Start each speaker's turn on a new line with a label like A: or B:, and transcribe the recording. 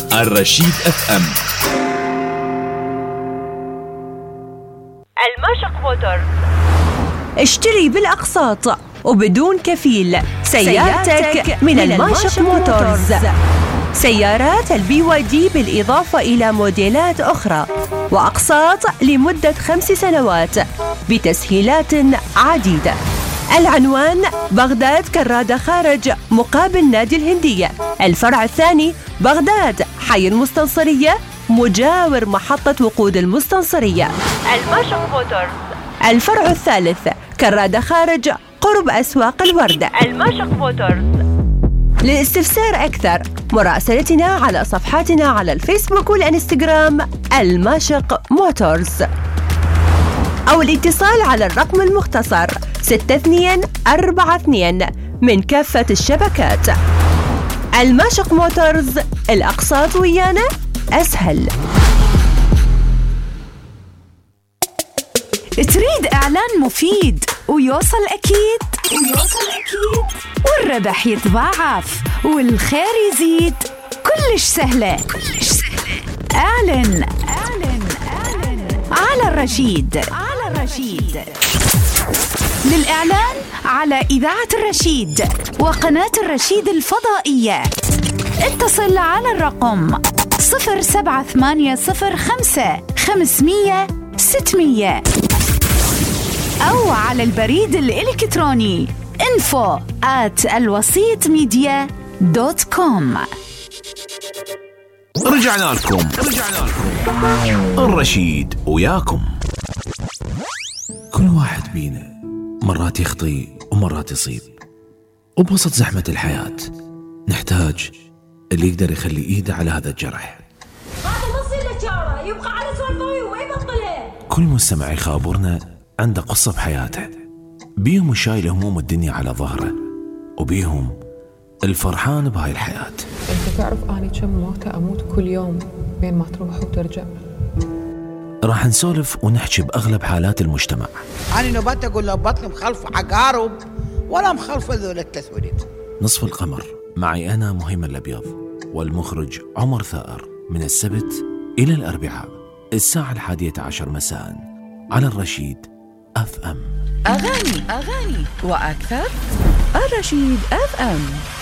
A: الرشيد FM.
B: الماشق موتورز.
C: اشتري بالأقساط وبدون كفيل سيارتك من الماشق موتورز. سيارات الBYD بالإضافة إلى موديلات أخرى وأقساط لمدة 5 سنوات بتسهيلات عديدة. العنوان بغداد كرادة خارج مقابل نادي الهندية. الفرع الثاني بغداد حي المستنصرية مجاور محطة وقود المستنصرية.
B: الماشق موتورز.
C: الفرع الثالث كرادة خارج قرب أسواق الوردة.
B: الماشق موتورز.
C: للاستفسار أكثر مراسلتنا على صفحاتنا على الفيسبوك والإنستغرام الماشق موتورز، أو الاتصال على الرقم المختصر 6242 من كافة الشبكات. الماشق موتورز، الأقساط ويانا أسهل.
D: تريد إعلان مفيد ويوصل أكيد والربح يتضاعف والخير يزيد، كلش سهلة. اعلن على الرشيد. للإعلان على إذاعة الرشيد وقناة الرشيد الفضائية اتصل على الرقم 07805 500 600 أو على البريد الإلكتروني info@alwasitmedia.com.
A: رجعنا لكم الرشيد وياكم. كل واحد بينا مرات يخطي ومرات يصيب، وبوسط زحمة الحياة نحتاج اللي يقدر يخلي إيده على هذا الجرح.
E: يبقى على سوالفه ويبطلها.
A: كل مستمع يخابرنا عنده قصة بحياته، بيهم شايل هموم الدنيا على ظهره، وبيهم الفرحان بهاي الحياة.
F: انت تعرف اني كم موتة اموت كل يوم بين ما تروح وترجع.
A: راح نسولف ونحكي بأغلب حالات المجتمع.
G: أنا نبات أقول له بطني مخلف عقارب ولا مخلف ذول التسويد.
A: نصف القمر معي أنا مهيمن الأبيض والمخرج عمر ثائر، من السبت إلى الأربعاء الساعة 11 مساء على الرشيد FM.
D: أغاني وأكثر. الرشيد FM.